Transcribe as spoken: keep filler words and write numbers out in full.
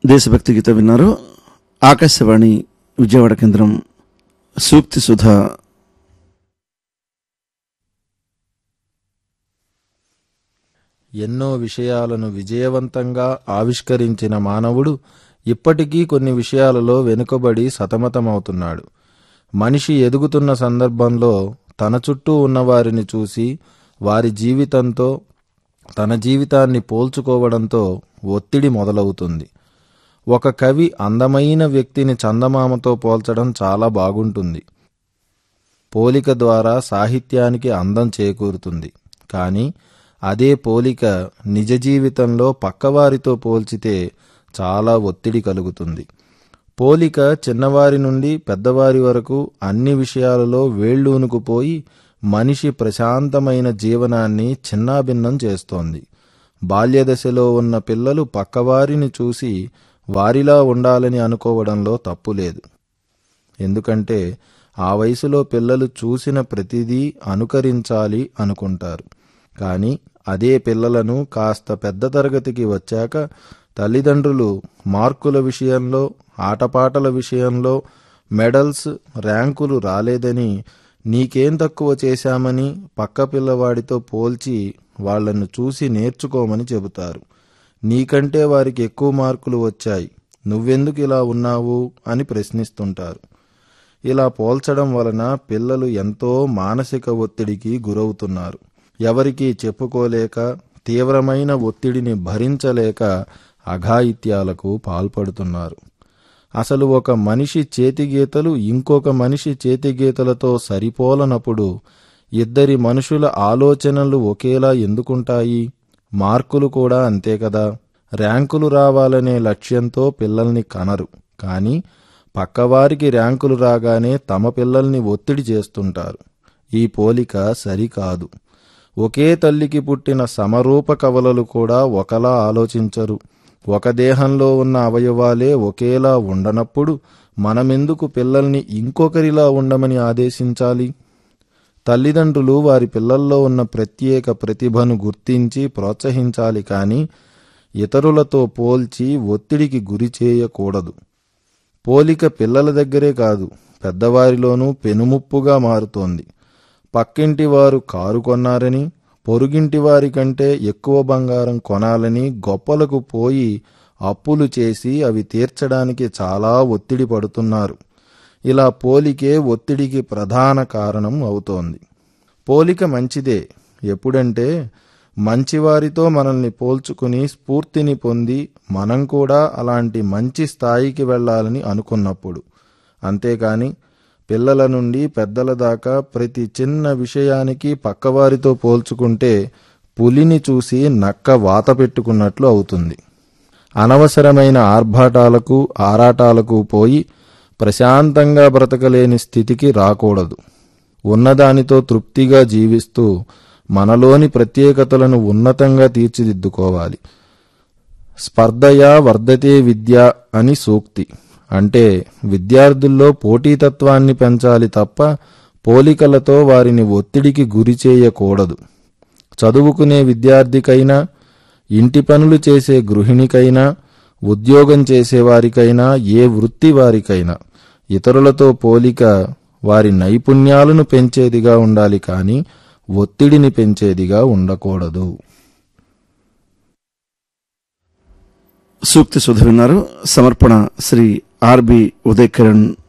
దేశభక్తి గీత విన్నారు. ఆకాశవాణి విజయవాడ కేంద్రం. సూక్తి సుధా. ఎన్నో విషయాలను విజయవంతంగా ఆవిష్కరించిన మానవుడు ఇప్పటికీ కొన్ని విషయాలలో వెనుకబడి సతమతమవుతున్నాడు. మనిషి ఎదుగుతున్న సందర్భంలో తన చుట్టూ ఉన్నవారిని చూసి వారి జీవితంతో తన జీవితాన్ని పోల్చుకోవడంతో ఒత్తిడి మొదలవుతుంది. ఒక కవి అందమైన వ్యక్తిని చందమామతో పోల్చడం చాలా బాగుంటుంది. పోలిక ద్వారా సాహిత్యానికి అందం చేకూరుతుంది. కానీ అదే పోలిక నిజ జీవితంలో పక్కవారితో పోల్చితే చాలా ఒత్తిడి కలుగుతుంది. పోలిక చిన్నవారి నుండి పెద్దవారి వరకు అన్ని విషయాలలో వేళ్ళూనుకుపోయి మనిషి ప్రశాంతమైన జీవనాన్ని చిన్నాభిన్నం చేస్తోంది. బాల్యదశలో ఉన్న పిల్లలు పక్కవారిని చూసి వారిలా ఉండాలని అనుకోవడంలో తప్పులేదు. ఎందుకంటే ఆ వయసులో పిల్లలు చూసిన ప్రతిదీ అనుకరించాలి అనుకుంటారు. కానీ అదే పిల్లలను కాస్త పెద్ద తరగతికి వచ్చాక తల్లిదండ్రులు మార్కుల విషయంలో, ఆటపాటల విషయంలో మెడల్స్, ర్యాంకులు రాలేదని, నీకేం తక్కువ చేశామని పక్క పిల్లవాడితో పోల్చి వాళ్లను చూసి నేర్చుకోమని చెబుతారు. నీకంటే వారికి ఎక్కువ మార్కులు వచ్చాయి, నువ్వెందుకు ఇలా ఉన్నావు అని ప్రశ్నిస్తుంటారు. ఇలా పోల్చడం వలన పిల్లలు ఎంతో మానసిక ఒత్తిడికి గురవుతున్నారు. ఎవరికీ చెప్పుకోలేక, తీవ్రమైన ఒత్తిడిని భరించలేక అఘాయిత్యాలకు పాల్పడుతున్నారు. అసలు ఒక మనిషి చేతిగీతలు ఇంకొక మనిషి చేతిగీతలతో సరిపోలనప్పుడు ఇద్దరి మనుషుల ఆలోచనలు ఒకేలా ఎందుకుంటాయి? మార్కులు కూడా అంతే కదా. ర్యాంకులు రావాలనే లక్ష్యంతో పిల్లల్ని కనరు. కానీ పక్కవారికి ర్యాంకులు రాగానే తమ పిల్లల్ని ఒత్తిడి చేస్తుంటారు. ఈ పోలిక సరికాదు. ఒకే తల్లికి పుట్టిన సమరూప కవలలు కూడా ఒకలా ఆలోచించరు. ఒక దేహంలో ఉన్న అవయవాలే ఒకేలా ఉండనప్పుడు మనమెందుకు పిల్లల్ని ఇంకొకరిలా ఉండమని ఆదేశించాలి? తల్లిదండ్రులు వారి పిల్లల్లో ఉన్న ప్రత్యేక ప్రతిభను గుర్తించి ప్రోత్సహించాలి. కానీ ఇతరులతో పోల్చి ఒత్తిడికి గురి చేయకూడదు. పోలిక పిల్లల దగ్గరే కాదు, పెద్దవారిలోనూ పెనుముప్పుగా మారుతోంది. పక్కింటి వారు కారు కొన్నారని, పొరుగింటి వారి కంటే ఎక్కువ బంగారం కొనాలని గొప్పలకు పోయి అప్పులు చేసి అవి తీర్చడానికి చాలా ఒత్తిడి పడుతున్నారు. ఇలా పోలికే ఒత్తిడికి ప్రధాన కారణం అవుతోంది. పోలిక మంచిదే ఎప్పుడంటే మంచివారితో మనల్ని పోల్చుకుని స్ఫూర్తిని పొంది మనం కూడా అలాంటి మంచి స్థాయికి వెళ్ళాలని అనుకున్నప్పుడు. అంతేకాని పిల్లల నుండి పెద్దల దాకా ప్రతి చిన్న విషయానికి పక్కవారితో పోల్చుకుంటే పులిని చూసి నక్క వాత పెట్టుకున్నట్లు అవుతుంది. అనవసరమైన ఆర్భాటాలకు, ఆరాటాలకు పోయి ప్రశాంతంగా బ్రతకలేని స్థితికి రాకూడదు. ఉన్నదానితో తృప్తిగా జీవిస్తూ మనలోని ప్రత్యేకతలను ఉన్నతంగా తీర్చిదిద్దుకోవాలి. స్పర్ధయా వర్ధతే విద్య అని సూక్తి. అంటే విద్యార్థుల్లో పోటీతత్వాన్ని పెంచాలి తప్ప పోలికలతో వారిని ఒత్తిడికి గురి చేయకూడదు. చదువుకునే విద్యార్థికైనా, ఇంటి పనులు చేసే గృహిణికైనా, ఉద్యోగం చేసేవారికైనా, ఏ వృత్తి వారికైనా ఇతరులతో పోలిక వారి నైపుణ్యాలను పెంచేదిగా ఉండాలి. కానీ ఒత్తిడిని పెంచేదిగా ఉండకూడదు. సూక్తి సుధ విన్నారు. సమర్పణ శ్రీ ఆర్బి ఉదయ్ కిరణ్.